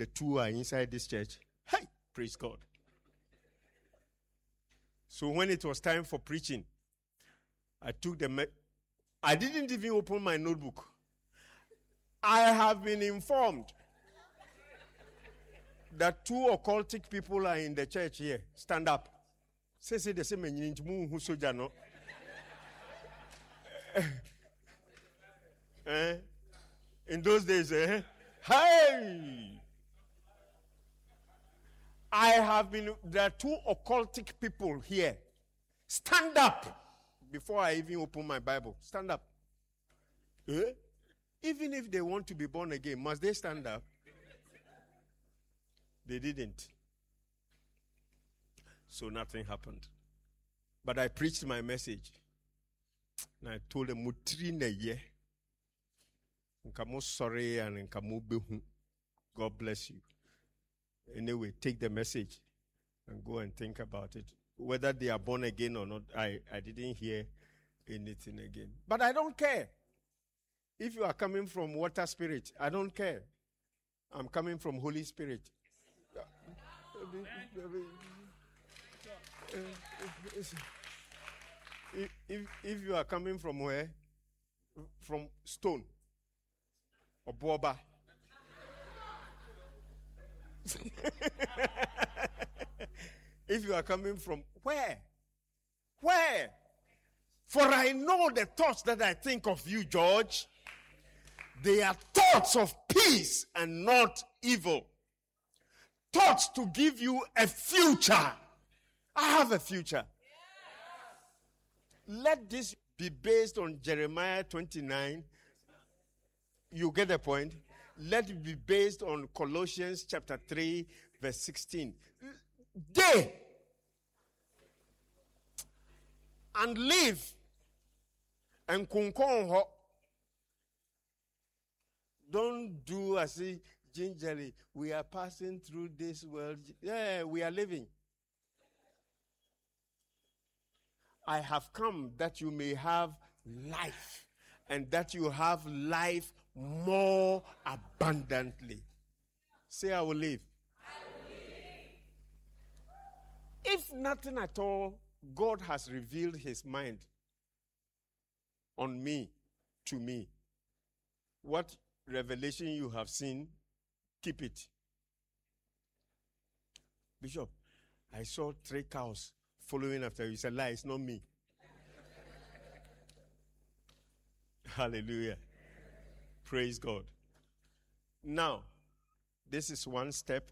the two are inside this church. Hey, praise God. So when it was time for preaching, I took I didn't even open my notebook. I have been informed that two occultic people are in the church here. Stand up. Say the same who soja no. In those days, hey! There are two occultic people here. Stand up before I even open my Bible. Stand up. Even if they want to be born again, must they stand up? They didn't. So nothing happened. But I preached my message. And I told them, sorry and God bless you. Anyway, take the message and go and think about it. Whether they are born again or not, I didn't hear anything again. But I don't care. If you are coming from water spirit, I don't care. I'm coming from Holy Spirit. If you are coming from where? From stone or boba. If you are coming from where? Where? For I know the thoughts that I think of you, George. They are thoughts of peace and not evil. Thoughts to give you a future. I have a future. Let this be based on Jeremiah 29. You get the point? Let it be based on Colossians chapter 3, verse 16. Day and live and kunkon. Don't do as if gingerly we are passing through this world. Yeah, we are living. I have come that you may have life, and that you have life more abundantly. Say, I will live. I will live. If nothing at all, God has revealed his mind on me, to me. What revelation you have seen, keep it. Bishop, I saw 3 cows following after you. Said, lie, it's not me. Hallelujah. Praise God. Now, this is one step.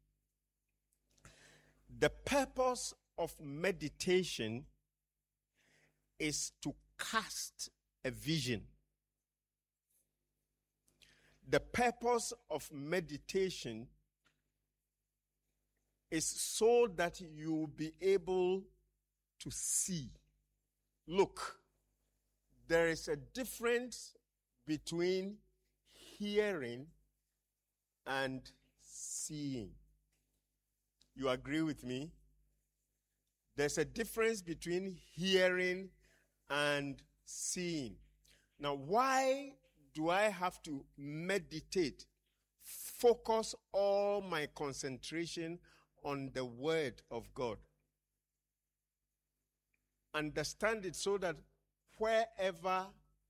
The purpose of meditation is to cast a vision. The purpose of meditation is so that you will be able to see. Look, there is a difference between hearing and seeing. You agree with me? There's a difference between hearing and seeing. Now, why do I have to meditate, focus all my concentration on the Word of God? Understand it so that wherever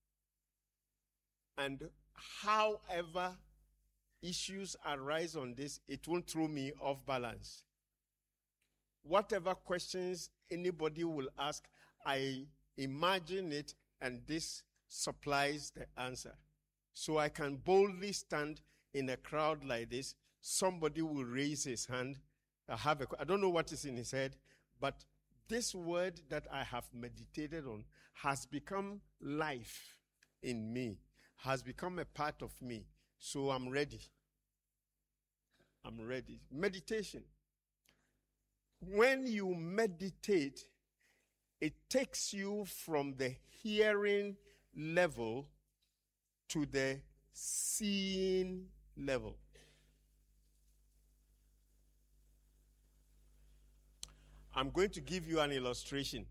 and however issues arise on this, it won't throw me off balance. Whatever questions anybody will ask, I imagine it, and this supplies the answer. So I can boldly stand in a crowd like this. Somebody will raise his hand. I don't know what is in his head, but this word that I have meditated on has become life in me, has become a part of me. So I'm ready. I'm ready. Meditation. When you meditate, it takes you from the hearing level to the seeing level. I'm going to give you an illustration.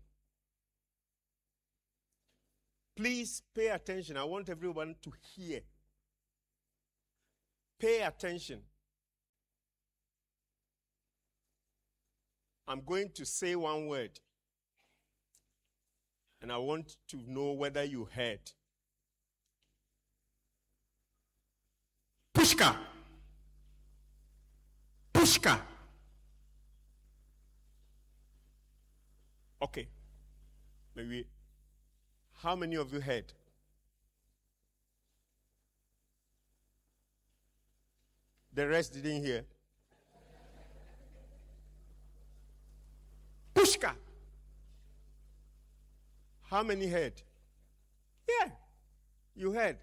Please pay attention. I want everyone to hear. Pay attention. I'm going to say one word. And I want to know whether you heard. Pushka. Pushka. Okay. Maybe. How many of you heard? The rest didn't hear. Pushka. How many heard? Yeah, you heard.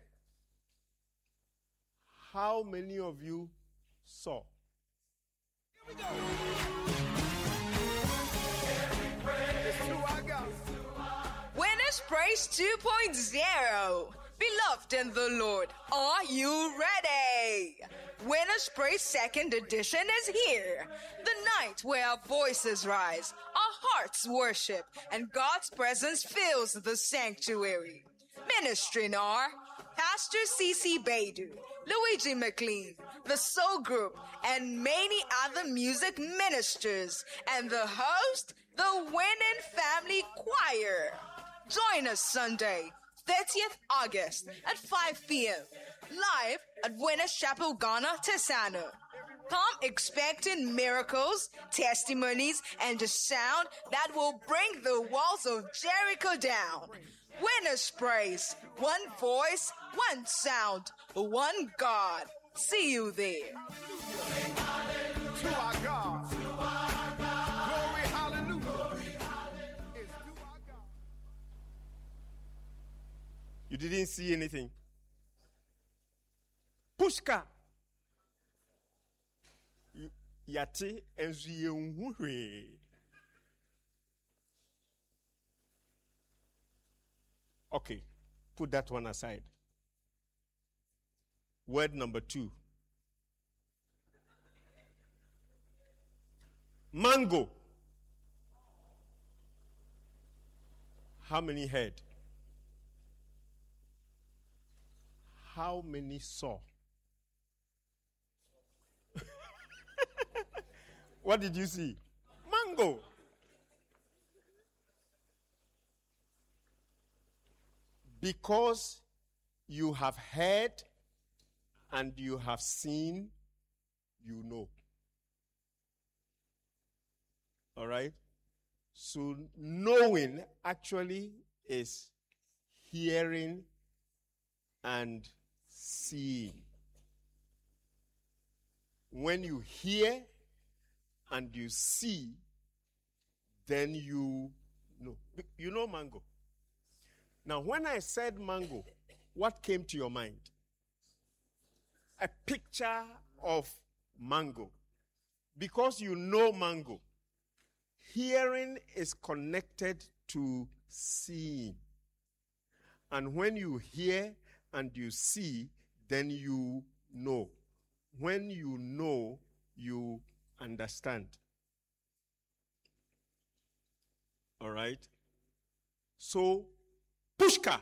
How many of you saw? Here we go. Winners Praise 2.0. Beloved in the Lord, are you ready? Winners Praise 2nd edition is here. The night where our voices rise, our hearts worship, and God's presence fills the sanctuary. Ministering are Pastor C.C. Baidu, Luigi McLean, the Soul Group, and many other music ministers, and the host, the Winning Family Choir. Join us Sunday, 30th August at 5 p.m. live at Winners Chapel, Ghana, Tesano. Come expecting miracles, testimonies, and a sound that will bring the walls of Jericho down. Winners Praise, one voice, one sound, one God. See you there. To our God. Glory, hallelujah. It's to our God. You didn't see anything. Pushka. Yate enzuye. Okay, put that one aside. Word number 2. Mango. How many heard? How many saw? What did you see? Mango. Because you have heard and you have seen, you know. All right? So knowing actually is hearing and seeing. When you hear and you see, then you know. You know mango. Now, when I said mango, what came to your mind? A picture of mango. Because you know mango, hearing is connected to seeing. And when you hear and you see, then you know. When you know, you understand. All right? So, Pushka.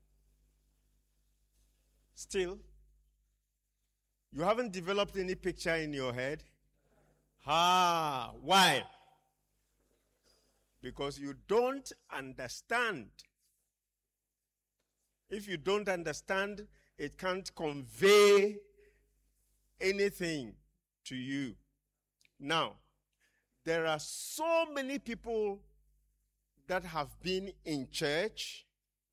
Still, you haven't developed any picture in your head? Why? Because you don't understand. If you don't understand, it can't convey anything to you. Now, there are so many people that have been in church,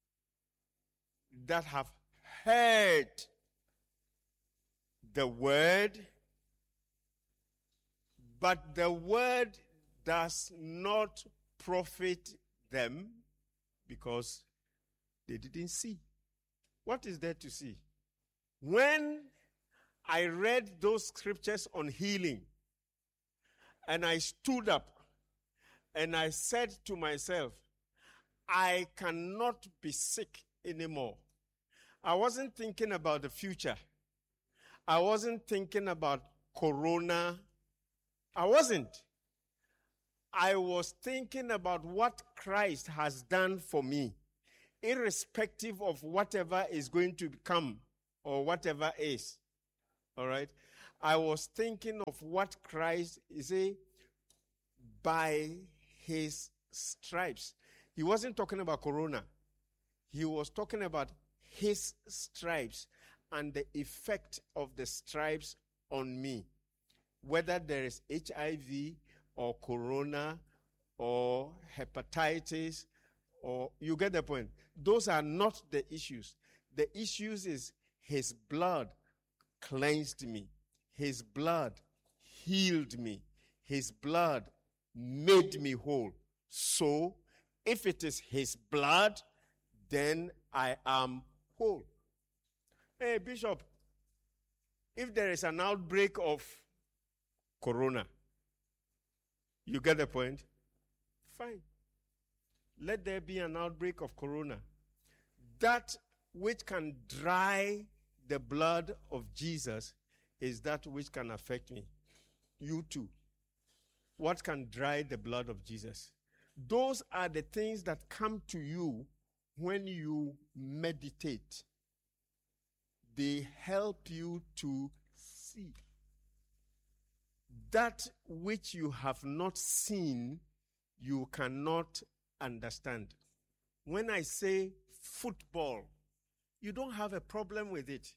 that have heard the word, but the word does not profit them because they didn't see. What is there to see? When I read those scriptures on healing, and I stood up and I said to myself, I cannot be sick anymore. I wasn't thinking about the future. I wasn't thinking about corona. I wasn't. I was thinking about what Christ has done for me, irrespective of whatever is going to come or whatever is. All right? I was thinking of what Christ is. by his stripes. He wasn't talking about corona. He was talking about his stripes and the effect of the stripes on me. Whether there is HIV or corona or hepatitis, or you get the point. Those are not the issues. The issues is his blood cleansed me. His blood healed me. His blood made me whole. So, if it is his blood, then I am whole. Hey, Bishop, if there is an outbreak of corona, you get the point? Fine. Let there be an outbreak of corona. That which can dry the blood of Jesus is that which can affect me. You too. What can dry the blood of Jesus? Those are the things that come to you when you meditate. They help you to see. That which you have not seen, you cannot understand. When I say football, you don't have a problem with it.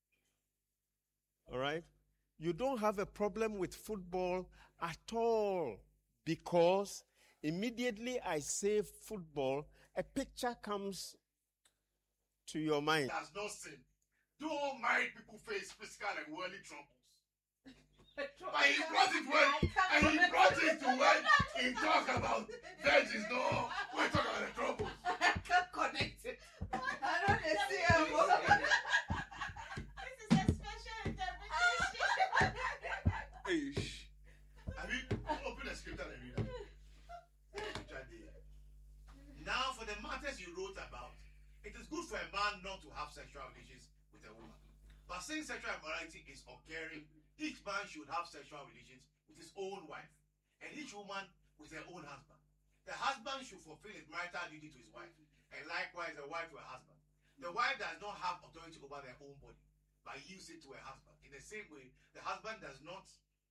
All right? You don't have a problem with football at all, because immediately I say football, a picture comes to your mind. Has not sinned. Do all married people face physical and worldly troubles? But he brought it when, and he brought it to when he talk about virgins. No, we talk about the troubles. I can't connect it. I don't see This is a special interpretation. Hey, I mean, open the scripture and read it. Now, for the matters you wrote about, it is good for a man not to have sexual relations with a woman. But since sexual immorality is occurring, each man should have sexual relations with his own wife, and each woman with her own husband. The husband should fulfill his marital duty to his wife, and likewise the wife to her husband. The wife does not have authority over their own body, but yields it to her husband. In the same way, the husband does not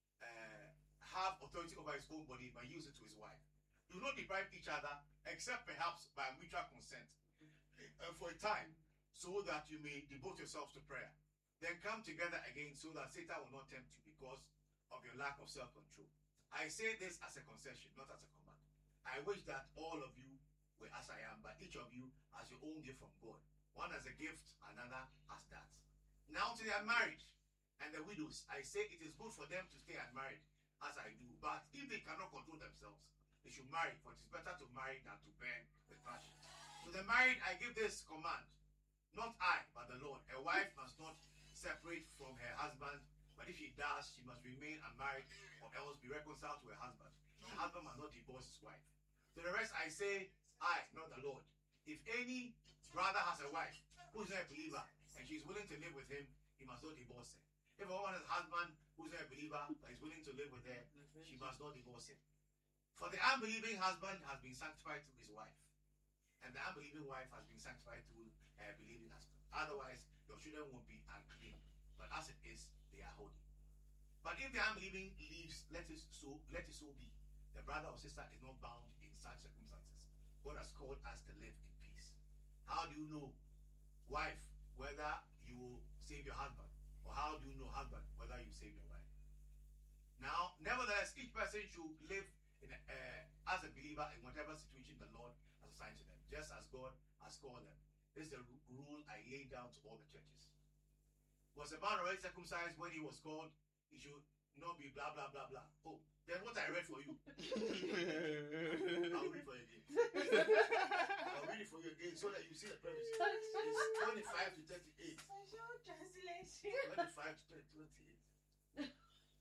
have authority over his own body, but yields it to his wife. Do not deprive each other, except perhaps by mutual consent, for a time, so that you may devote yourselves to prayer. Then come together again, so that Satan will not tempt you because of your lack of self-control. I say this as a concession, not as a command. I wish that all of you were as I am, but each of you has your own gift from God. One as a gift, another as that. Now to the unmarried and the widows, I say it is good for them to stay unmarried, as I do. But if they cannot control themselves, they should marry, for it is better to marry than to burn with passion. To the married, I give this command, not I, but the Lord. A wife must not separate from her husband, but if she does, she must remain unmarried or else be reconciled to her husband. The husband must not divorce his wife. To the rest, I say, I, not the Lord. If any brother has a wife who is not a believer and she is willing to live with him, he must not divorce her. If a woman has a husband who is not a believer but is willing to live with her, she must not divorce him. For the unbelieving husband has been sanctified through his wife, and the unbelieving wife has been sanctified through her believing husband. Otherwise, your children won't be unclean, but as it is, they are holy. But if the unbelieving leaves, let it so be. The brother or sister is not bound in such circumstances. God has called us to live in peace. How do you know, wife, whether you will save your husband? Or how do you know, husband, whether you save your wife? Now, nevertheless, each person should live as a believer in whatever situation the Lord has assigned to them, just as God has called them. This is the rule I lay down to all the churches. Was a man already circumcised when he was called? He should not be blah, blah, blah, blah. Oh, then what I read for you. I'll read for you again. I'll read it for you again so that you see the premise. It's 25 to 38. Translation. 25 to 28.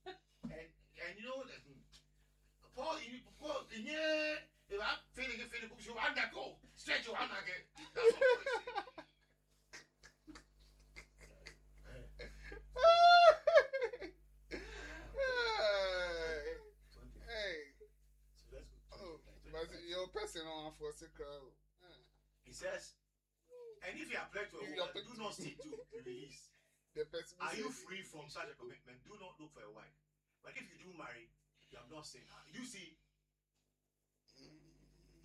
And you know that Paul, in here, if I'm feeling you want to go stretch your hand again. That's what your person on for crowd. He says, and if you are pledged to a woman, do not seek to release. Are you free from such a commitment? Do not look for a wife. But if you do marry, you have not sinned. You see,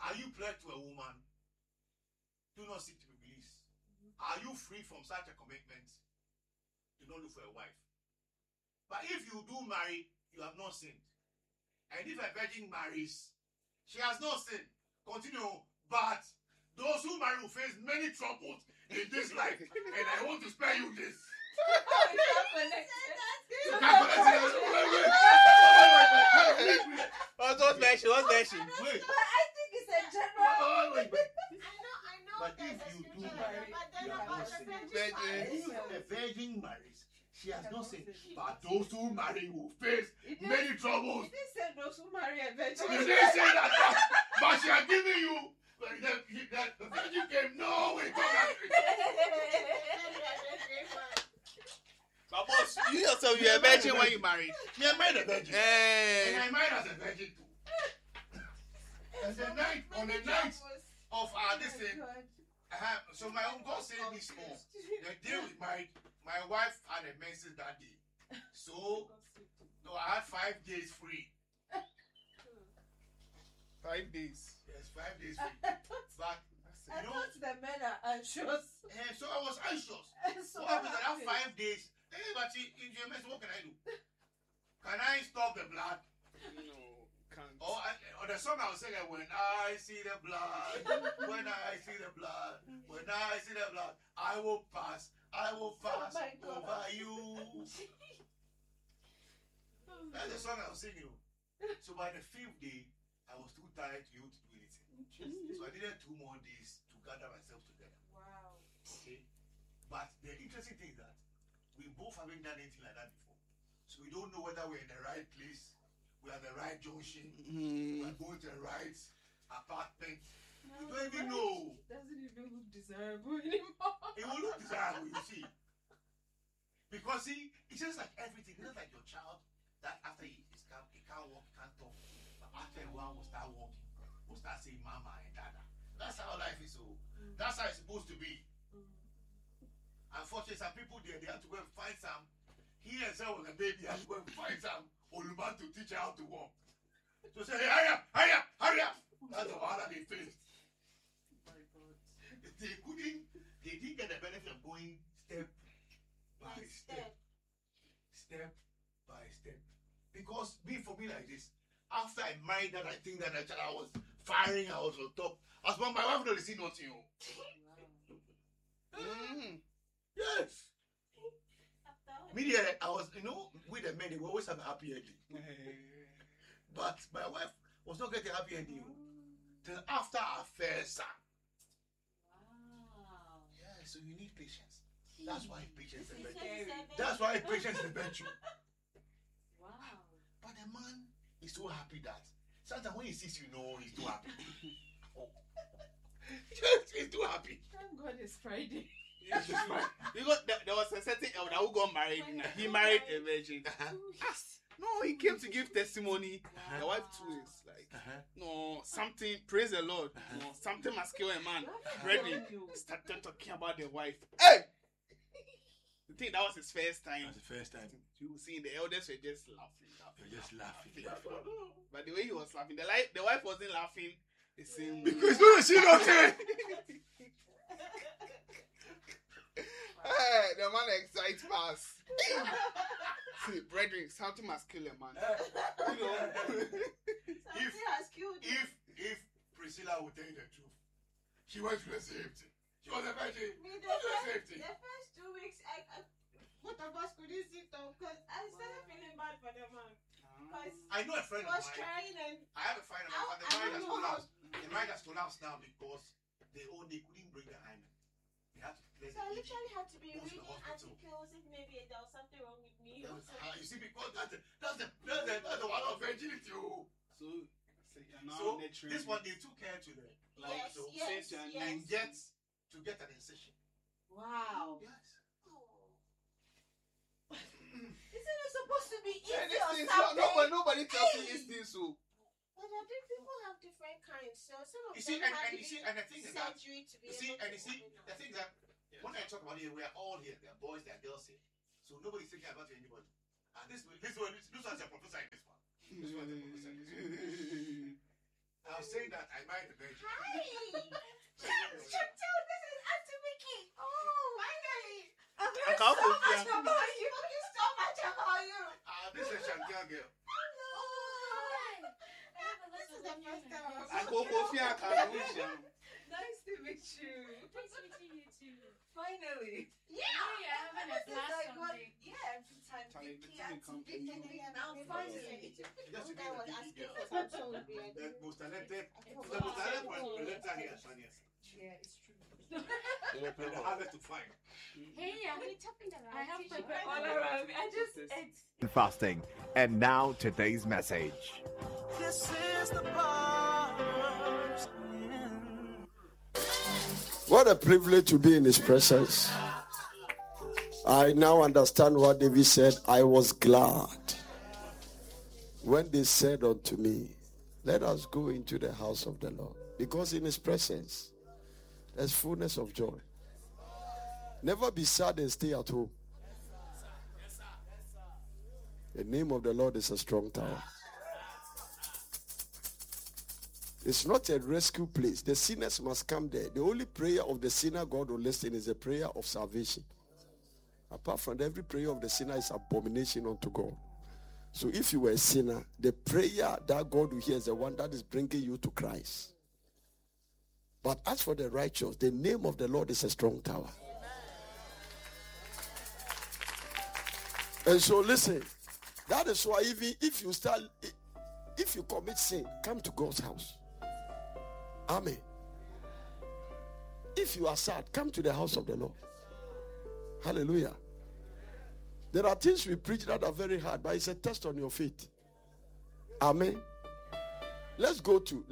Are you pledged to a woman? Do not seek to be released. Are you free from such a commitment? Do not look for a wife. But if you do marry, you have not sinned. And if a virgin marries, she has not sinned. Continue. But those who marry will face many troubles in this life. And I want to spare you this. What's mention? Wait. But I think it's a general. Wait. I know. But there's if a you do scripture marry, like that, but then you about have the not virgin sinned. marriage. If a virgin marries, she has not sinned. But those who marry will face many troubles. It didn't say those who marry a virgin. You didn't say that, but she has given you. The virgin came. No, wait, come back. But boss, you yourself, you're a virgin when you married. Me, I married a virgin. And I married as a virgin too. And on the night of this thing, so my uncle saved me small. The day we married, my wife had a menses that day. So I had 5 days free. 5 days. Yes, 5 days free. But I thought the men are anxious. so I was anxious. So What happens that 5 days? Hey, but in your mess, what can I do? Can I stop the blood? No, can't. Or the song I was singing, when I see the blood, when I see the blood, when I see the blood, I will pass my God. over you. That's the song I was singing. So by the 5th day, I was too tired to be able to do anything. So I needed 2 more days to gather myself together. Wow. Okay? But the interesting thing is that we both haven't done anything like that before. So we don't know whether we're in the right place, we're at the right junction, we're going to the right apartment. We don't even know. It doesn't even look desirable anymore. It will look desirable, you see. Because see, it's just like everything. It's just like your child that after he can't walk, can't talk. But after a while will start walking. Will start saying mama and dada. That's how life is. So that's how it's supposed to be. Unfortunately, some people they have to go and find some. He himself was a baby, he has to go and find some Oluman to teach her how to walk. So say, hey, hurry up. That's the one that they faced. My God. They didn't get the benefit of going step by step. Step by step. Because for me like this, after I married that, I think that I was firing, I was on top. As my wife don't see nothing. Yes. Media, I was, with the men, we always have a happy ending. But my wife was not getting a happy ending till after our first son. Wow. Yeah, so you need patience. That's why patience is better. Scary. That's why patience is better. Wow. But the man is so happy that sometimes when he sees you know he's too happy. Yes, he's too happy. Thank God it's Friday. Because there was a certain elder who got married. He married a virgin. No, he came to give testimony. The wife too is like, no, something, praise the Lord. No, something must kill a man. Ready. Started talking about the wife. Hey! I think that was his first time. That's the first time. You see, the elders were just laughing. You're just laughing. But the way he was laughing, the wife wasn't laughing the same way. Because no, she not there. Hey, the man excites us. See, brethren, something must kill a man. Something has killed you. If Priscilla would tell you the truth, she went to the safety. She was a virgin. Me, The first the first 2 weeks, both of us couldn't sit down because I started feeling bad for the man. Because I know a he friend of was mine. trying and I have a friend of mine, but the marriage has collapsed. The marriage has collapsed now because they couldn't bring the hymen. They had to let so I the literally had to be Go to the reading hospital. articles if maybe there was something wrong with me. Or something. You see, because that's the one of virginity. Oh. So you're now So nurturing this it. one they took care to the Yes, so yes, and yes. and to get an incision. Wow. Yes. Isn't it supposed to be easy Yeah, these or things, something? nobody tells you these things. So But I think people have different kinds. So some of You see, them and have you see, and the thing is that surgery to be you see, able and to you see, open the up. thing is that when I talk about it, we are all here. There are boys, there are girls here. So nobody's thinking about anybody. And this one's a professor in this one. This one's a professor in this one. was saying that I married the virgin. Hi! Chantel, this is Auntie Vicky. Oh, finally. I've I heard can't so much forget. about you. So much about you. This is Chantel girl. Hello. This is the first time. I go coffee. I can't lose you. Nice to meet you. Nice meeting you too. Finally. Yeah, having a This is blast like on what? day. Yeah, every time Charlie, Vicky, the thing come Auntie from Vicky, you. and now finally. Just to I was be asking girl. for some show to be The most talented, I the forgot. most talented presenter here, Sonia. Yeah, it's true. And the hardest to find. Hey, I have pepper all all around me. I just ate. Fasting. And now today's message. What a privilege to be in his presence. I now understand what David said. I was glad when they said unto me, let us go into the house of the Lord. Because in his presence, there's fullness of joy. Never be sad and stay at home. The name of the Lord is a strong tower. It's not a rescue place. The sinners must come there. The only prayer of the sinner God will listen is a prayer of salvation. Apart from that, every prayer of the sinner is abomination unto God. So if you were a sinner, the prayer that God will hear is the one that is bringing you to Christ. But as for the righteous, the name of the Lord is a strong tower. And so listen, that is why even if you commit sin, come to God's house. Amen. If you are sad, come to the house of the Lord. Hallelujah. There are things we preach that are very hard, but it's a test on your faith. Amen. Let's go to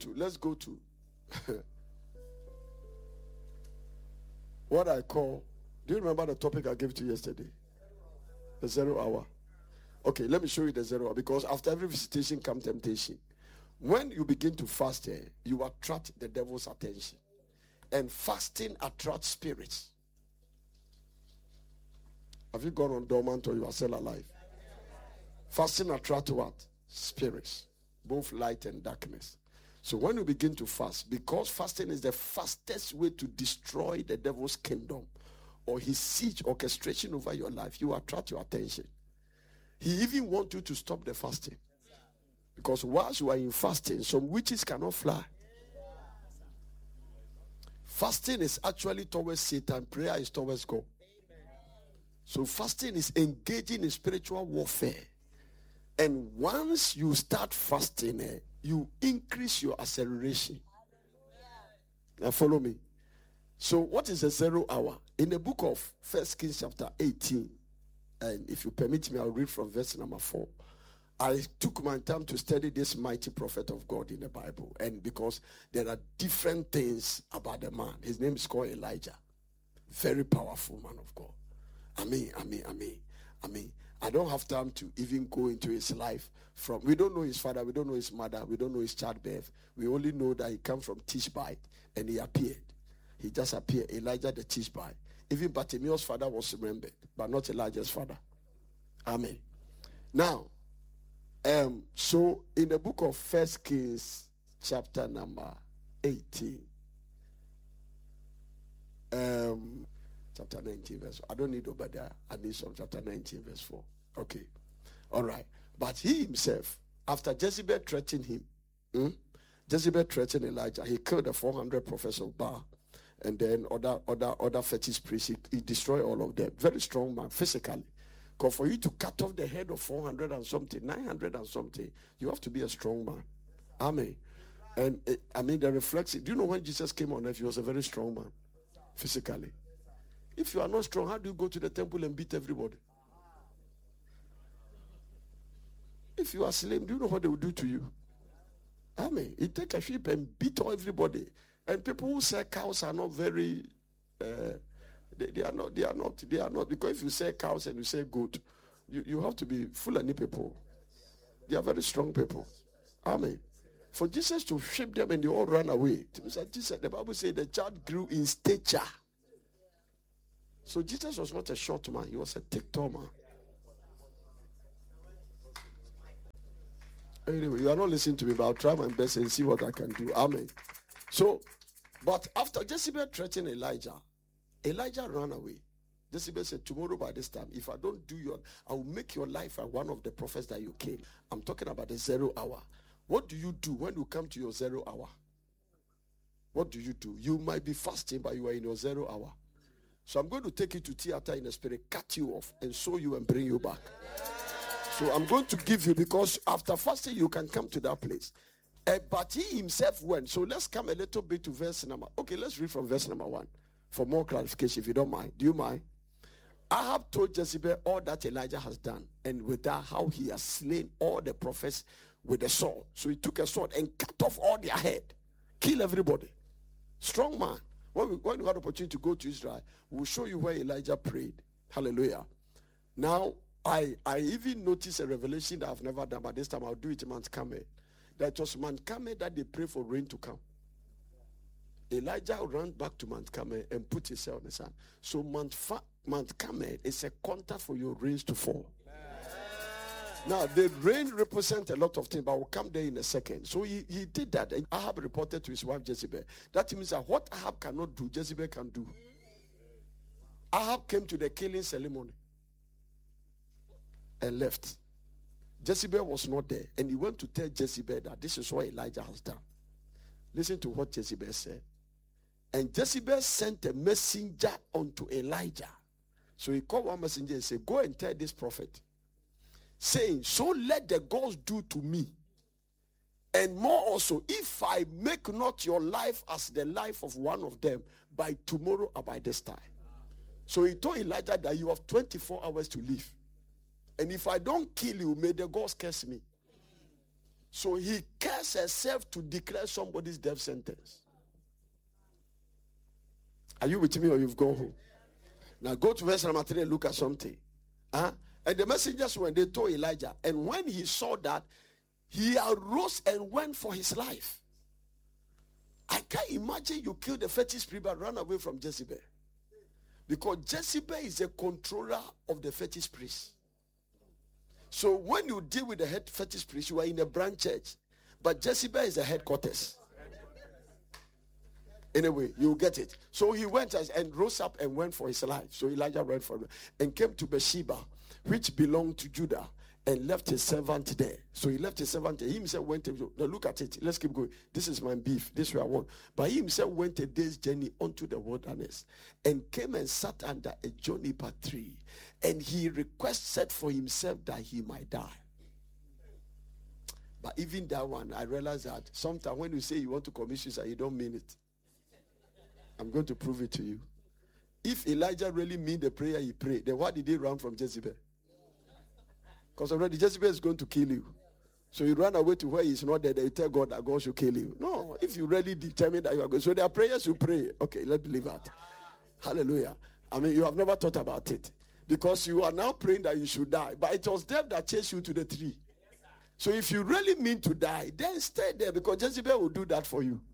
what I call, do you remember the topic I gave to you yesterday? The 0 hour. Okay, let me show you the 0 hour, because after every visitation comes temptation. When you begin to fast, you attract the devil's attention. And fasting attracts spirits. Have you gone on dormant or you are still alive? Fasting attracts what? Spirits. Both light and darkness. So when you begin to fast, because fasting is the fastest way to destroy the devil's kingdom or his siege orchestration over your life, you attract your attention. He even wants you to stop the fasting. Because whilst you are in fasting, some witches cannot fly. Fasting is actually towards Satan. Prayer is towards God. So fasting is engaging in spiritual warfare. And once you start fasting, you increase your acceleration. Now follow me. So what is the 0 hour? In the book of 1 Kings chapter 18, and if you permit me, I'll read from verse number 4. I took my time to study this mighty prophet of God in the Bible. And because there are different things about the man. His name is called Elijah. Very powerful man of God. Amen. I don't have time to even go into his life. We don't know his father, we don't know his mother, we don't know his childbirth. We only know that he came from Tishbite and he appeared. He just appeared. Elijah the Tishbite. Even Bartimaeus' father was remembered, but not Elijah's father. Amen. Now, so in the book of 1 Kings, chapter number 18, chapter 19, verse 4. I don't need Obadiah. I need some chapter 19, verse 4. Okay. All right. But he himself, after Jezebel threatened him, Jezebel threatened Elijah. He killed the 400 prophets of Baal. And then other fetish priests. He destroyed all of them. Very strong man, physically. Because for you to cut off the head of 400 and something, 900 and something, you have to be a strong man. Amen. And the reflexive. Do you know when Jesus came on earth, he was a very strong man, physically. If you are not strong, how do you go to the temple and beat everybody? If you are slim, do you know what they will do to you? Amen. You take a sheep and beat everybody. And people who sell cows are not very... They are not. Because if you say cows and you say goat, you have to be Fulani people. They are very strong people. Amen. For Jesus to shape them and they all ran away. Jesus, the Bible says the child grew in stature. So Jesus was not a short man. He was a thick, tall man. Anyway, you are not listening to me, but I'll try my best and see what I can do. Amen. So, but after Jezebel threatened Elijah, Elijah ran away. Jezebel said, tomorrow by this time, if I don't do I will make your life like one of the prophets that you killed. I'm talking about the 0 hour. What do you do when you come to your 0 hour? What do? You might be fasting, but you are in your 0 hour. So I'm going to take you to theater in the spirit, cut you off, and sew you and bring you back. So I'm going to give you, because after fasting, you can come to that place. But he himself went. So let's come a little bit to verse number. Okay, let's read from verse number 1 for more clarification, if you don't mind. Do you mind? Ahab told Jezebel all that Elijah has done, and with that, how he has slain all the prophets with a sword. So he took a sword and cut off all their head, kill everybody. Strong man. When we had opportunity to go to Israel, we'll show you where Elijah prayed. Hallelujah. Now, I even noticed a revelation that I've never done, but this time I'll do it in Mount Carmel. That was Mount Carmel that they pray for rain to come. Elijah ran back to Mount Carmel and put his on the sun. So Mount Carmel is a contact for your rains to fall. Now, the rain represents a lot of things, but we'll come there in a second. So he did that, and Ahab reported to his wife Jezebel. That means that what Ahab cannot do, Jezebel can do. Ahab came to the killing ceremony and left. Jezebel was not there, and he went to tell Jezebel that this is what Elijah has done. Listen to what Jezebel said. And Jezebel sent a messenger unto Elijah. So he called one messenger and said, go and tell this prophet, saying, so let the gods do to me, and more also, if I make not your life as the life of one of them by tomorrow or by this time. So he told Elijah that you have 24 hours to live. And if I don't kill you, may the gods curse me. So he cursed himself to declare somebody's death sentence. Are you with me, or you've gone home? Now go to verse number 3 and look at something. And the messengers, when they told Elijah, and when he saw that, he arose and went for his life. I can't imagine you killed the fetish priest but run away from Jezebel. Because Jezebel is a controller of the fetish priest. So when you deal with the head fetish priest, you are in a branch church. But Jezebel is the headquarters. Anyway, you get it. So he went and rose up and went for his life. So Elijah went for him and came to Beersheba, which belonged to Judah, and left his servant there. So he left his servant there. He himself went to, now look at it. Let's keep going. This is my beef. This is what I want. But he himself went a day's journey unto the wilderness and came and sat under a juniper tree. And he requested for himself that he might die. But even that one, I realized that sometimes when you say you want to commit suicide, you don't mean it. I'm going to prove it to you. If Elijah really meant the prayer he prayed, then why did he run from Jezebel? Because already Jezebel is going to kill you. So you run away to where he's not there, you tell God that God should kill you. No, if you really determine that you are going. So there are prayers you pray. Okay, let's believe that. Hallelujah. I mean, you have never thought about it. Because you are now praying that you should die. But it was death that chased you to the tree. So if you really mean to die, then stay there, because Jezebel will do that for you.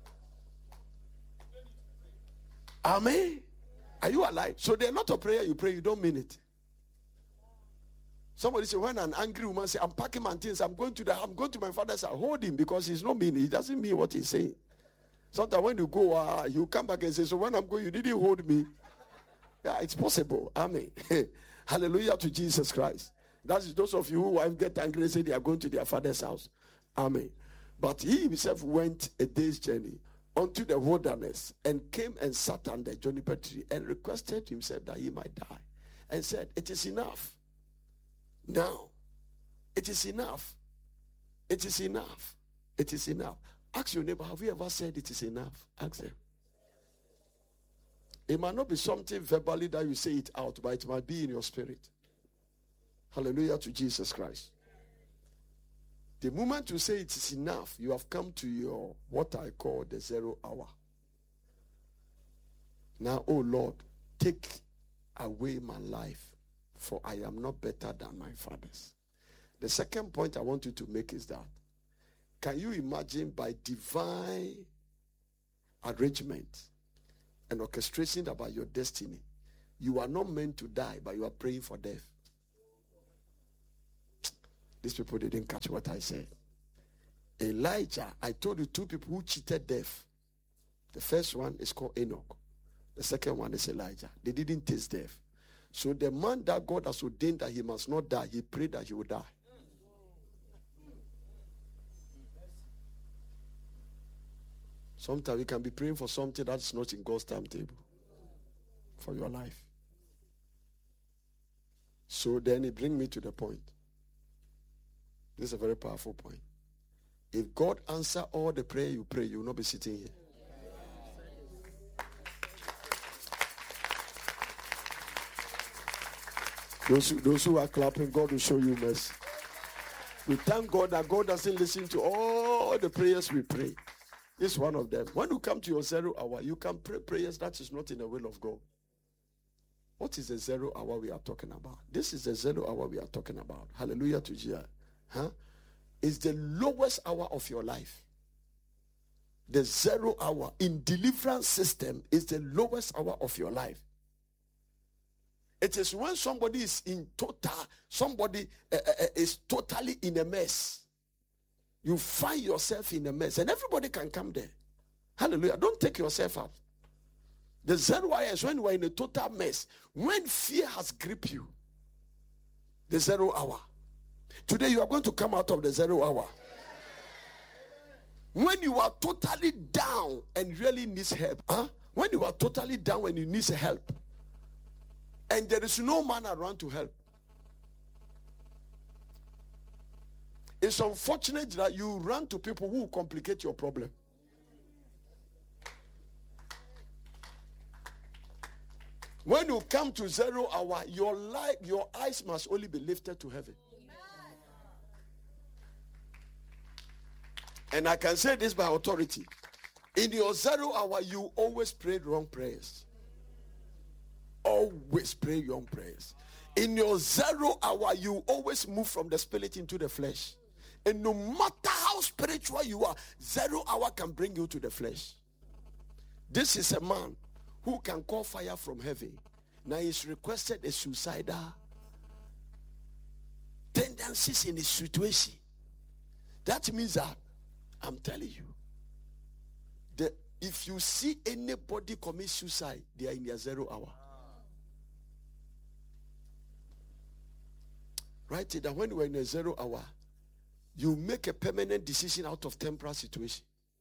Amen. Are you alive? So they're not a prayer you pray, you don't mean it. Somebody say, when an angry woman say, I'm packing my things, I'm going to my father's house, hold him, because he's not meaning. He doesn't mean what he's saying. Sometimes when you go, you come back and say, so when I'm going, you didn't hold me. Yeah, it's possible. Amen. Hallelujah to Jesus Christ. That is those of you who wife get angry and say they are going to their father's house. Amen. But he himself went a day's journey unto the wilderness and came and sat under the juniper tree and requested himself that he might die, and said, it is enough. Now, it is enough. It is enough. It is enough. Ask your neighbor, have you ever said it is enough? Ask them. It might not be something verbally that you say it out, but it might be in your spirit. Hallelujah to Jesus Christ. The moment you say it is enough, you have come to your, what I call the 0 hour. Now, oh Lord, take away my life, for I am not better than my fathers. The second point I want you to make is that, can you imagine, by divine arrangement and orchestration about your destiny, you are not meant to die, but you are praying for death? These people didn't catch what I said. Elijah, I told you 2 people who cheated death. The first one is called Enoch. The second one is Elijah. They didn't taste death. So the man that God has ordained that he must not die, he prayed that he would die. Sometimes you can be praying for something that's not in God's timetable for your life. So then it brings me to the point. This is a very powerful point. If God answer all the prayer you pray, you will not be sitting here. Those who are clapping, God will show you mercy. We thank God that God doesn't listen to all the prayers we pray. It's one of them. When you come to your 0 hour, you can pray prayers that is not in the will of God. What is the 0 hour we are talking about? This is the 0 hour we are talking about. Hallelujah to Jesus. It's the lowest hour of your life. The 0 hour in deliverance system is the lowest hour of your life. It is when somebody is somebody is totally in a mess. You find yourself in a mess, and everybody can come there. Hallelujah. Don't take yourself out. The 0 hour is when you are in a total mess. When fear has gripped you. The 0 hour. Today you are going to come out of the 0 hour. When you are totally down and really needs help. When you are totally down and you need help. And there is no man around to help. It's unfortunate that you run to people who complicate your problem. When you come to 0 hour, your eyes must only be lifted to heaven. And I can say this by authority. In your 0 hour, you always pray wrong prayers. Always pray wrong prayers. In your 0 hour, you always move from the spirit into the flesh. And no matter how spiritual you are, 0 hour can bring you to the flesh. This is a man who can call fire from heaven. Now he's requested a suicidal tendencies in his situation. That means that, I'm telling you, if you see anybody commit suicide, they are in their 0 hour. Right? That when you are in a 0 hour, you make a permanent decision out of temporal situation.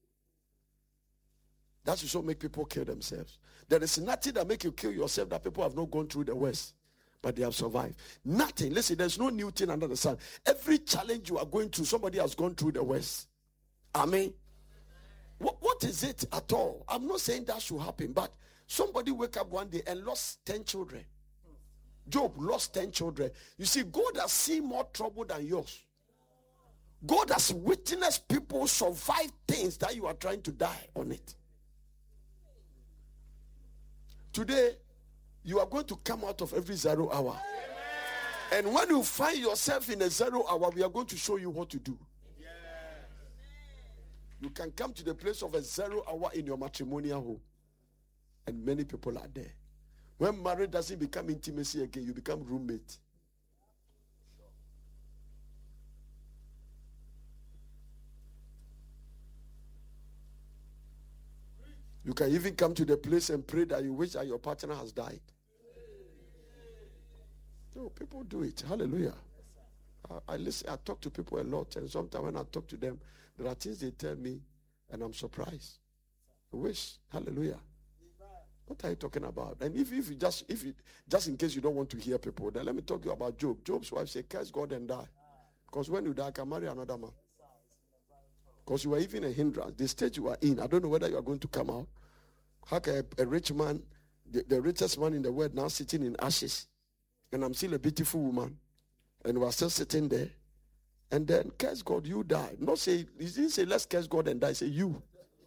That's what make people kill themselves. There is nothing that make you kill yourself that people have not gone through the worst, but they have survived. Nothing. Listen, there's no new thing under the sun. Every challenge you are going through, somebody has gone through the worst. Amen. What is it at all? I'm not saying that should happen, but somebody wake up one day and lost 10 children. Job lost 10 children. You see, God has seen more trouble than yours. God has witnessed people survive things that you are trying to die on it. Today, you are going to come out of every 0 hour. And when you find yourself in a 0 hour, we are going to show you what to do. You can come to the place of a 0 hour in your matrimonial home. And many people are there. When marriage doesn't become intimacy again, you become roommate. You can even come to the place and pray that you wish that your partner has died. No, people do it. Hallelujah. I listen. I talk to people a lot, and sometimes when I talk to them, there are things they tell me, and I'm surprised. I wish. Hallelujah. What are you talking about? And if you just in case you don't want to hear people, then let me talk to you about Job. Job's wife said, "Curse God and die," because when you die, I can marry another man. Because you are even a hindrance. The stage you are in, I don't know whether you are going to come out. How can a rich man, the richest man in the world, now sitting in ashes, and I'm still a beautiful woman, and we are still sitting there, and then curse God, you die. Not say, he didn't say let's curse God and die. Say you.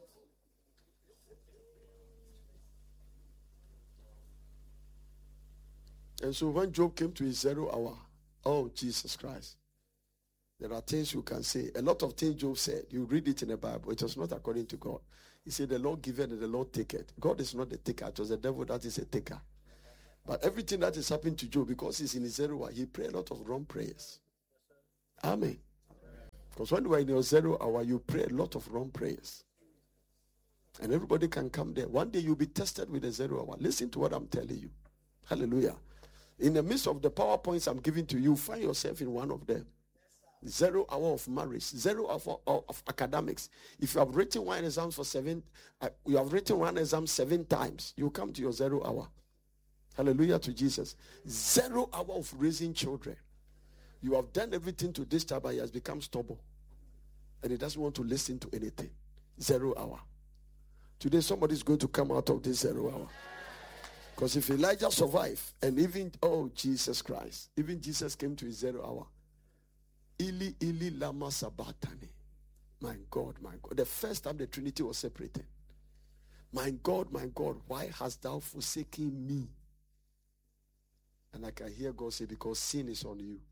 And so when Job came to his 0 hour, oh Jesus Christ. There are things you can say. A lot of things Job said. You read it in the Bible. It was not according to God. He said, the Lord giveth and the Lord taketh. God is not the taker. It was the devil that is a taker. But everything that is happening to Job, because he's in his 0 hour, he prayed a lot of wrong prayers. Amen. Because when you are in your 0 hour, you pray a lot of wrong prayers. And everybody can come there. One day you'll be tested with a 0 hour. Listen to what I'm telling you. Hallelujah. In the midst of the PowerPoints I'm giving to you, find yourself in one of them. 0 hour of marriage, 0 hour of academics. If you have written one exam you have written one exam 7 times, you come to your 0 hour. Hallelujah to Jesus. 0 hour of raising children. You have done everything to this child, but he has become stubborn. And he doesn't want to listen to anything. 0 hour. Today somebody is going to come out of this 0 hour. Because if Elijah survived, and even, Jesus Christ, even Jesus came to his 0 hour. Ili, Ili, lama sabachthani. My God, my God. The first time the Trinity was separated. My God, why hast thou forsaken me? And I can hear God say, because sin is on you.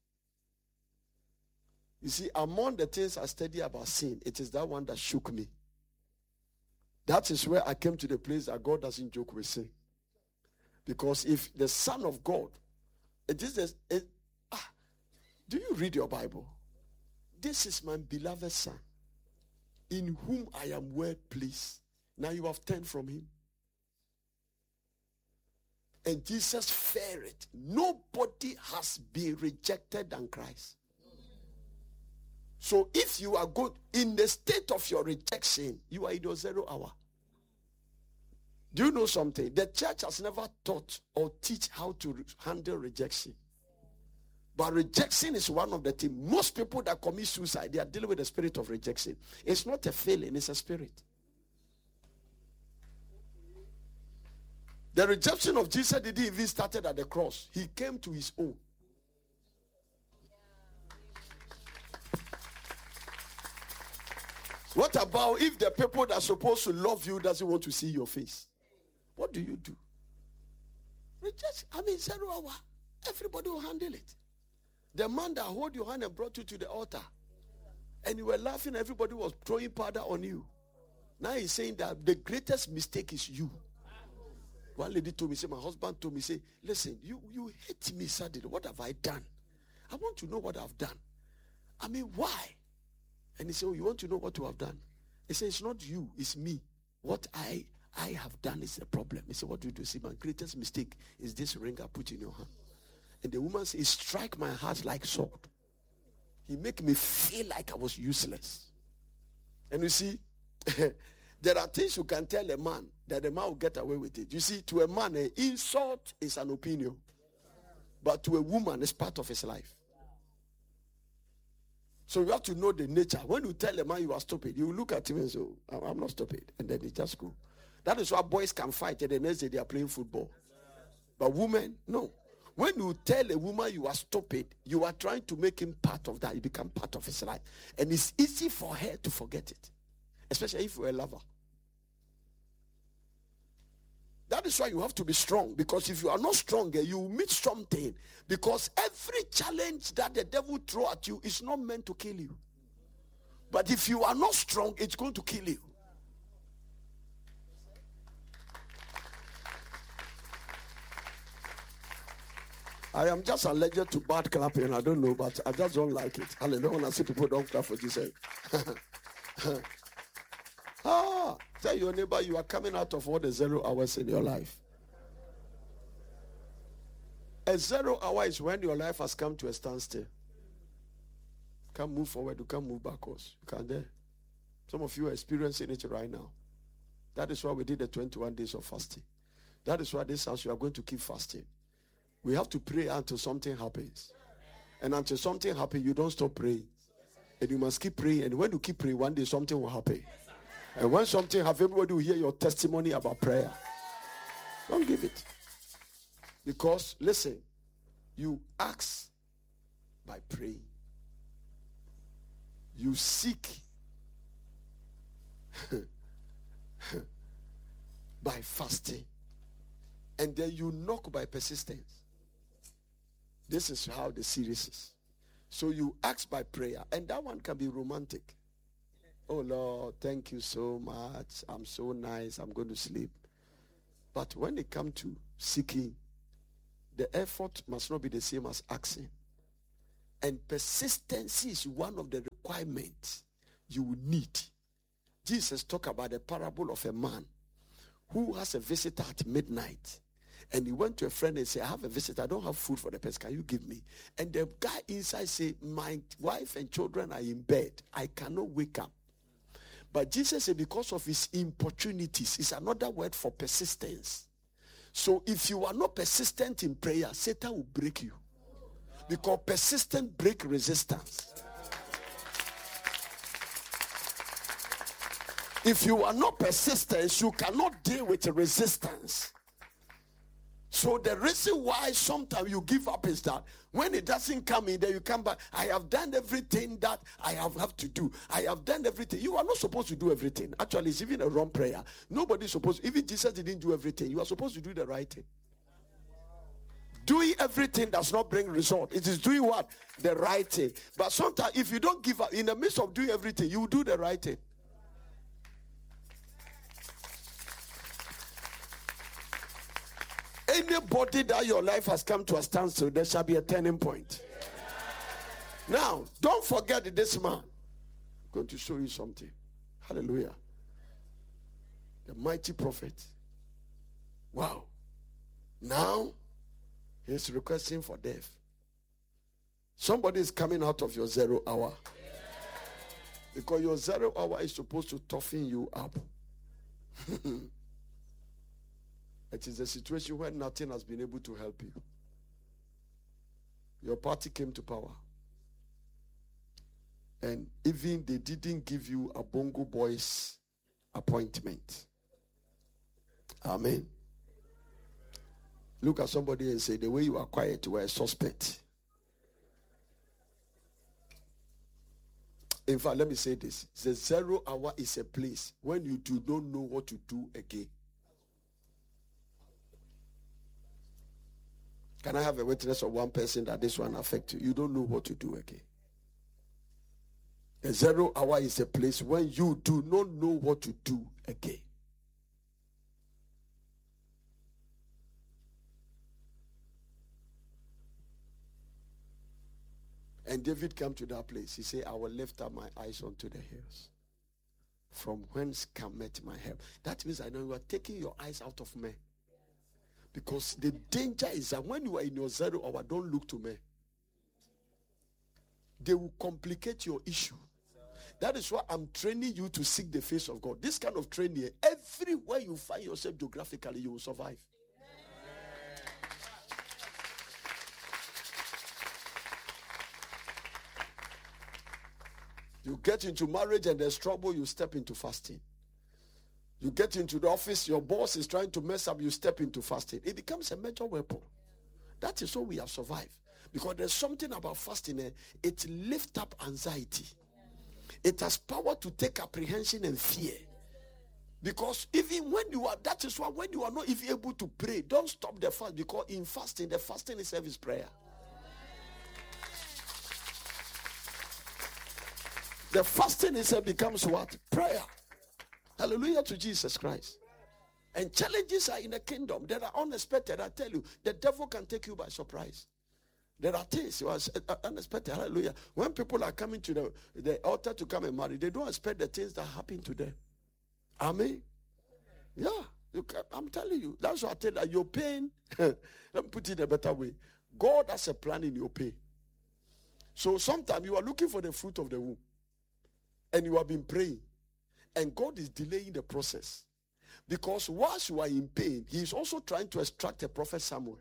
You see, among the things I study about sin, it is that one that shook me. That is where I came to the place that God doesn't joke with sin. Because if the Son of God, do you read your Bible? This is my beloved Son, in whom I am well pleased. Now you have turned from him. And Jesus feared it. Nobody has been rejected than Christ. So if you are good in the state of your rejection, you are in your 0 hour. Do you know something? The church has never taught or teach how to handle rejection. But rejection is one of the things. Most people that commit suicide, they are dealing with the spirit of rejection. It's not a feeling, it's a spirit. The rejection of Jesus didn't even start at the cross. He came to his own. What about if the people that are supposed to love you doesn't want to see your face? What do you do? Reject. 0 hour. Everybody will handle it. The man that hold your hand and brought you to the altar, and you were laughing, everybody was throwing powder on you. Now he's saying that the greatest mistake is you. One lady told me, my husband told me, listen, you hate me suddenly. What have I done? I want to know what I've done. Why? And he said, you want to know what you have done? He said, it's not you, it's me. What I have done is a problem. He said, what do you do? See, my greatest mistake is this ring I put in your hand. And the woman said, it strike my heart like sword. He make me feel like I was useless. And you see, there are things you can tell a man that the man will get away with it. You see, to a man, an insult is an opinion. But to a woman, it's part of his life. So you have to know the nature. When you tell a man you are stupid, you look at him and say, I'm not stupid. And then they just go. That is why boys can fight and the next day they are playing football. But women, no. When you tell a woman you are stupid, you are trying to make him part of that. You become part of his life. And it's easy for her to forget it. Especially if you're a lover. That is why you have to be strong. Because if you are not strong, you will meet something. Because every challenge that the devil throw at you is not meant to kill you. But if you are not strong, it's going to kill you. I am just allergic to bad clapping. I don't know, but I just don't like it. Hallelujah. When I see people don't clap for Jesus. Tell your neighbor you are coming out of all the 0 hours in your life. A 0 hour is when your life has come to a standstill. You can't move forward, you can't move backwards. You can't there. Some of you are experiencing it right now. That is why we did the 21 days of fasting. That is why this house we are going to keep fasting. We have to pray until something happens. And until something happens, you don't stop praying. And you must keep praying. And when you keep praying, one day something will happen. And when something happens, everybody will hear your testimony about prayer. Don't give it. Because, listen, you ask by praying. You seek by fasting. And then you knock by persistence. This is how the series is. So you ask by prayer. And that one can be romantic. Oh Lord, thank you so much. I'm so nice. I'm going to sleep. But when it comes to seeking, the effort must not be the same as asking. And persistency is one of the requirements you will need. Jesus talked about the parable of a man who has a visitor at midnight. And he went to a friend and said, I have a visitor. I don't have food for the person. Can you give me? And the guy inside said, my wife and children are in bed. I cannot wake up. But Jesus said, because of his importunities, it's another word for persistence. So if you are not persistent in prayer, Satan will break you. Because persistent break resistance. If you are not persistent, you cannot deal with resistance. So the reason why sometimes you give up is that when it doesn't come in, then you come back. I have done everything that I have to do. I have done everything. You are not supposed to do everything. Actually, it's even a wrong prayer. Nobody's supposed, even Jesus didn't do everything. You are supposed to do the right thing. Doing everything does not bring result. It is doing what? The right thing. But sometimes if you don't give up, in the midst of doing everything, you will do the right thing. Anybody that your life has come to a standstill, there shall be a turning point. Now, don't forget this man. I'm going to show you something. Hallelujah. The mighty prophet. Wow. Now, he's requesting for death. Somebody is coming out of your 0 hour. Because your 0 hour is supposed to toughen you up. It is a situation where nothing has been able to help you. Your party came to power. And even they didn't give you a Bongo Boys appointment. Amen. Look at somebody and say, the way you are quiet, you are a suspect. In fact, let me say this. The 0 hour is a place when you do not know what to do again. Can I have a witness of one person that this one affects you? You don't know what to do again. A 0 hour is a place when you do not know what to do again. And David came to that place. He said, I will lift up my eyes unto the hills. From whence cometh my help? That means I know you are taking your eyes out of me. Because the danger is that when you are in your 0 hour, don't look to me. They will complicate your issue. That is why I'm training you to seek the face of God. This kind of training, everywhere you find yourself geographically, you will survive. You get into marriage and there's trouble, you step into fasting. You get into the office, your boss is trying to mess up, you step into fasting. It becomes a major weapon. That is how we have survived. Because there's something about fasting, it lifts up anxiety. It has power to take apprehension and fear. Because even when you are, that is why when you are not even able to pray, don't stop the fast. Because in fasting, the fasting itself is prayer. The fasting itself becomes what? Prayer. Hallelujah to Jesus Christ. And challenges are in the kingdom. They are unexpected. I tell you, the devil can take you by surprise. There are things you are unexpected. Hallelujah. When people are coming to the altar to come and marry, they don't expect the things that happen to them. Amen. Yeah. I'm telling you. That's what I tell you. Your pain, let me put it in a better way. God has a plan in your pain. So sometimes you are looking for the fruit of the womb. And you have been praying. And God is delaying the process. Because whilst you are in pain, he is also trying to extract a prophet Samuel.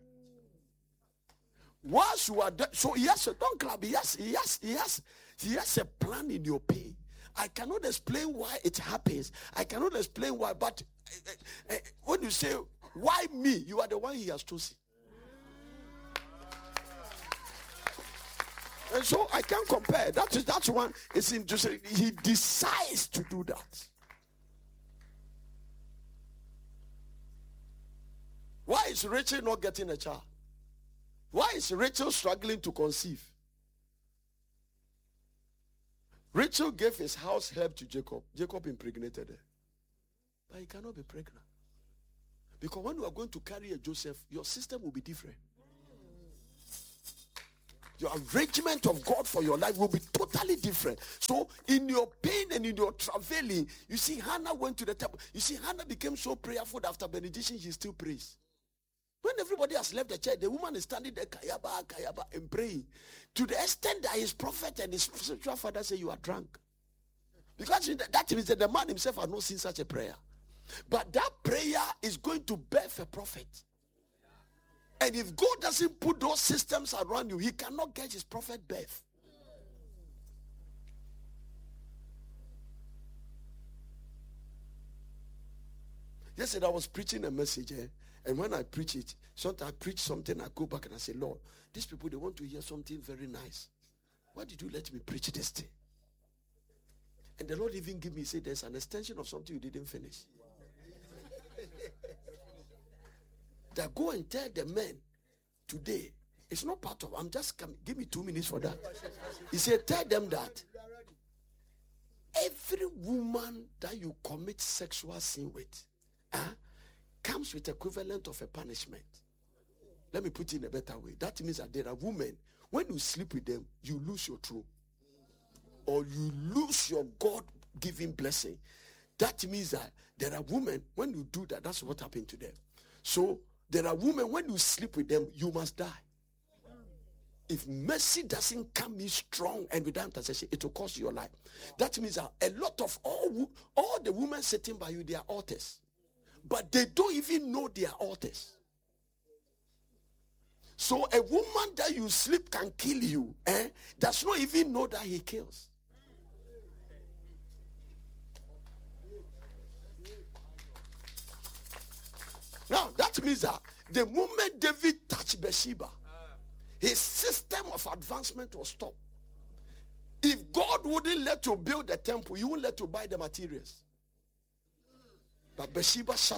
Whilst you are so yes, don't clap. He has a plan in your pain. I cannot explain why it happens. I cannot explain why, but when you say, why me? You are the one he has chosen. And so I can't compare. That's one. It's interesting. He decides to do that. Why is Rachel not getting a child? Why is Rachel struggling to conceive? Rachel gave his house help to Jacob. Jacob impregnated her. But he cannot be pregnant. Because when you are going to carry a Joseph, your system will be different. Your arrangement of God for your life will be totally different. So in your pain and in your traveling, you see Hannah went to the temple. You see Hannah became so prayerful that after benediction, she still prays. When everybody has left the church, the woman is standing there, kayaba, and praying. To the extent that his prophet and his spiritual father say, you are drunk. Because that means that the man himself has not seen such a prayer. But that prayer is going to birth a prophet. And if God doesn't put those systems around you, he cannot get his prophet birth. Yesterday I was preaching a message, and when I preach it, sometimes I preach something, I go back and I say, Lord, these people, they want to hear something very nice. Why did you let me preach this thing? And the Lord even give me, say, there's an extension of something you didn't finish. That go and tell the men today, it's not part of, I'm just coming, give me 2 minutes for that. He said, tell them that every woman that you commit sexual sin with comes with equivalent of a punishment. Let me put it in a better way. That means that there are women, when you sleep with them, you lose your throne. Or you lose your God-given blessing. That means that there are women, when you do that, that's what happened to them. So, there are women, when you sleep with them, you must die. If mercy doesn't come in strong and without intercession, it will cost you your life. That means that a lot of all the women sitting by you, they are altars. But they don't even know they are altars. So a woman that you sleep can kill you, does not even know that he kills. Now, that means that the moment David touched Bathsheba, his system of advancement was stopped. If God wouldn't let you build the temple, you wouldn't let you buy the materials. But Bathsheba shut